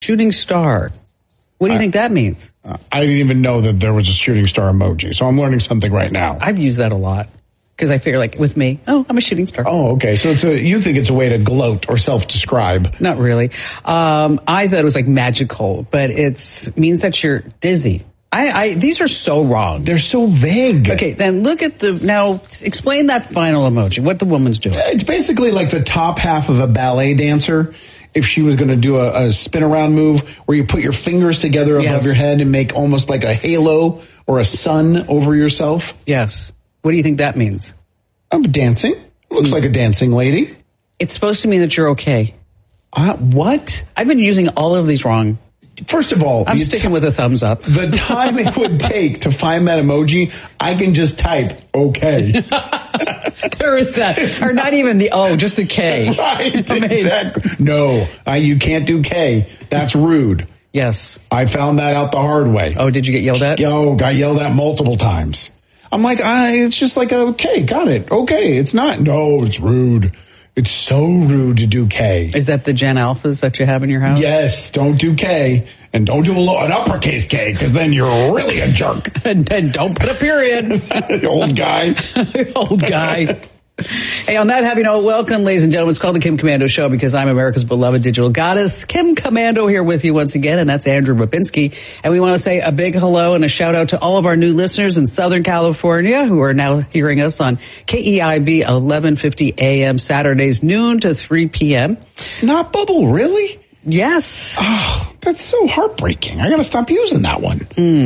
Shooting star. What do you think that means? I didn't even know that there was a shooting star emoji, so I'm learning something right now. I've used that a lot because I figure, like, with me, I'm a shooting star. Oh, okay. So you think it's a way to gloat or self-describe? Not really. I thought it was like magical, but it means that you're dizzy. These are so wrong. They're so vague. Okay, then look at now explain that final emoji, what the woman's doing. It's basically like the top half of a ballet dancer. If she was going to do a spin around move where you put your fingers together above your head and make almost like a halo or a sun over yourself. Yes. What do you think that means? I'm dancing. Looks like a dancing lady. It's supposed to mean that you're okay. What? I've been using all of these wrong. First of all, I'm sticking with a thumbs up. The time it would take to find that emoji, I can just type, okay. There is that. Or not even the O, just the K. Right, exactly. No, you can't do K. That's rude. Yes. I found that out the hard way. Oh, did you get yelled at? Got yelled at multiple times. I'm like, it's just like, okay, got it. Okay, it's not. No, it's rude. It's so rude to do K. Is that the Gen Alphas that you have in your house? Yes, don't do K. And don't do an uppercase K, because then you're really a jerk. And don't put a period. Old guy. Old guy. Hey, on that happy note, welcome, ladies and gentlemen. It's called the Kim Komando Show because I'm America's beloved digital goddess, Kim Komando, here with you once again, and that's Andrew Babinski. And we want to say a big hello and a shout out to all of our new listeners in Southern California who are now hearing us on KEIB 1150 AM Saturdays noon to 3 p.m. Snot bubble, really? Yes. Oh, that's so heartbreaking. I got to stop using that one.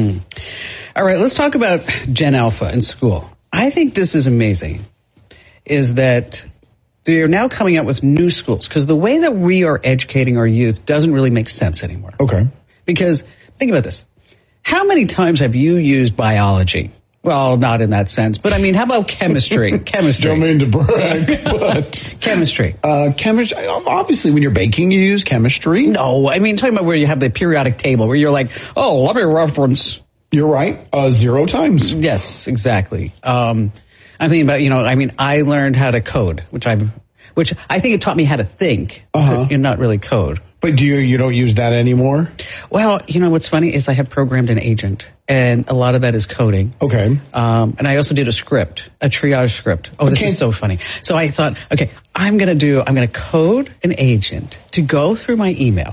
All right, let's talk about Gen Alpha in school. I think this is amazing. Is that they're now coming out with new schools because the way that we are educating our youth doesn't really make sense anymore. Okay. Because think about this. How many times have you used biology? Well, not in that sense, but I mean, how about chemistry? Chemistry. Don't mean to brag, but chemistry. Chemistry. Obviously, when you're baking, you use chemistry. No, I mean, talking about where you have the periodic table where you're like, let me reference. You're right. 0 times. Yes, exactly. I'm thinking about, I learned how to code, which I think it taught me how to think, but not really code. But you don't use that anymore? Well, what's funny is I have programmed an agent, and a lot of that is coding. Okay. And I also did a triage script. Oh, this is so funny. So I thought, okay, I'm going to code an agent to go through my email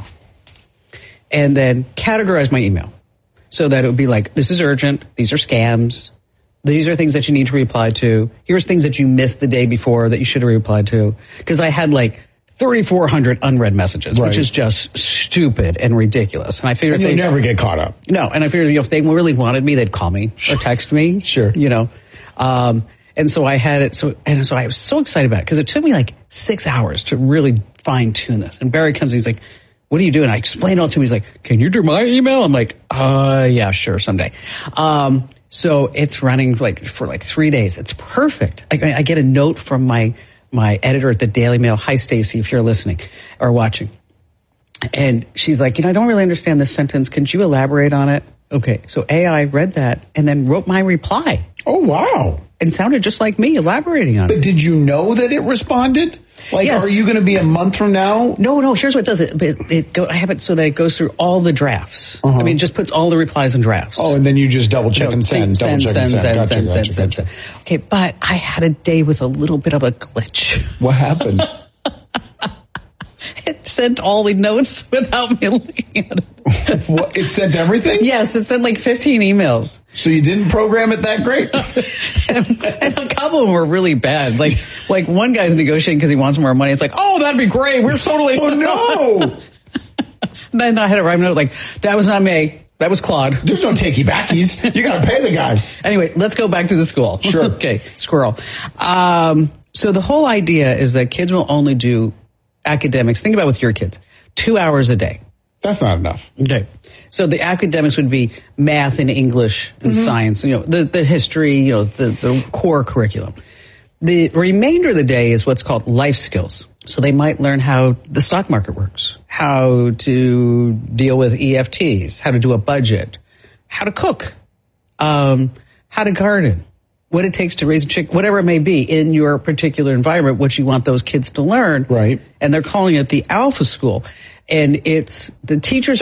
and then categorize my email so that it would be like, this is urgent, these are scams, these are things that you need to reply to. Here's things that you missed the day before that you should have replied to. Because I had like 3,400 unread messages, which is just stupid and ridiculous. And I figured you'll never get caught up. No, and I figured if they really wanted me, they'd call me or text me. Sure. And so I had it. So I was so excited about it because it took me like 6 hours to really fine tune this. And Barry comes and he's like, what are you doing? I explained it all to him. He's like, can you do my email? I'm like, yeah, sure, someday. So it's running for 3 days. It's perfect. I get a note from my editor at the Daily Mail. Hi, Stacy, if you're listening or watching. And she's like, I don't really understand this sentence. Can you elaborate on it? Okay. So AI read that and then wrote my reply. Oh, wow. And sounded just like me elaborating on it. But did you know that it responded? Yes. Are you going to be a month from now? No. Here's what it does. I have it so that it goes through all the drafts. I mean, it just puts all the replies in drafts. Oh, and then you just double check and send. Send. Okay, but I had a day with a little bit of a glitch. What happened? It sent all the notes without me looking at it. What? It sent everything? Yes, it sent like 15 emails. So you didn't program it that great? And a couple of them were really bad. Like one guy's negotiating because he wants more money. It's like, oh, that'd be great. We're totally. Oh, no. Then I had to write a note like, that was not me. That was Claude. There's no takey backies. You got to pay the guy. Anyway, let's go back to the school. Sure. Okay, squirrel. So the whole idea is that kids will only do academics. Think about with your kids, 2 hours a day. That's not enough. Okay. So the academics would be math and English and science, the history, the core curriculum. The remainder of the day is what's called life skills. So they might learn how the stock market works, how to deal with EFTs, how to do a budget, how to cook, how to garden, what it takes to raise a chick, whatever it may be in your particular environment, what you want those kids to learn. Right. And they're calling it the Alpha School. And it's, the teachers